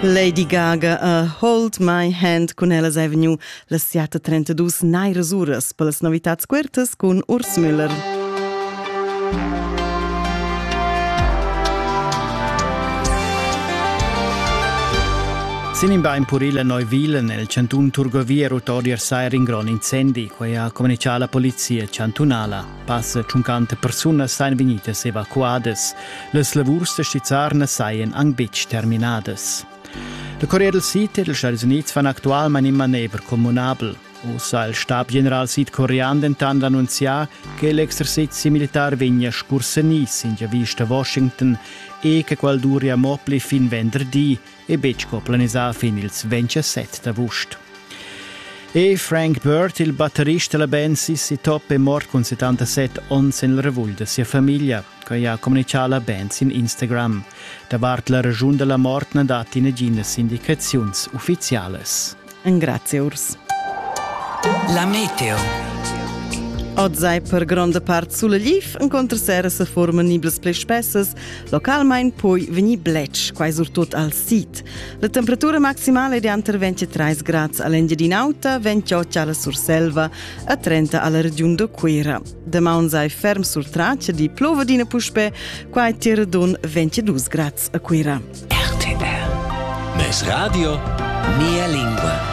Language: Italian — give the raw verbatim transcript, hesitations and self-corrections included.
Lady Gaga a Hold My Hand con ella sei vegniu la siata trentadue nairas uras per las novitats quertas con Urs Müller. Sin in bain Purilla Neuville nel Cantun Turgovia rotorier sair in gran incendi, quei ha comunicato la polizia cantunala. Passa cinquanta persone sain venitas evacuadas. Les lavurs de stizzarne saien angbitsch terminades. Der Corriere del Site e dels Stati Units fan actualmein in manever comunabel. Ussa il Stab General Südkorean dentan annunziar che l'exercizi militar vegna scursenis in giavista Washington e che qual duria mopli fin venerdì e becco planisar fin ils ventisette d'agosto. E Frank Burt, il batterista della band Sissy Top, è morto con settantasette anni nel revull de sia famiglia, che ha comunicato la band in Instagram. Davart la ragione della morte non dati negine indicazioni ufficiali. Grazie, Urs. La meteo. Oggi per grande parte sulla Liv, incontra sera se forman nibbles ple spessas, localmein poi veni bletsch, quai surtot al sit. La temperatura maximale è di anter ventitré gradi all'Engiadinauta, ventotto alla Surselva e trenta alla regione de Quera. Demà un sei ferm sur traccia di plovedina puspe, quai tiradon ventidue gradi a Quera. R T R. Mes radio, mia lingua.